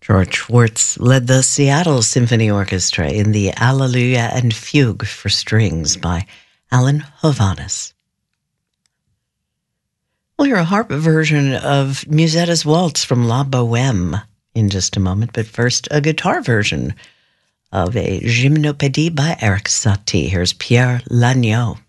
George Schwartz led the Seattle Symphony Orchestra in the Alleluia and Fugue for strings by Alan Hovhaness. We'll hear a harp version of Musetta's Waltz from La Bohème in just a moment, but first a guitar version of a Gymnopédie by Erik Satie. Here's Pierre Lagneau.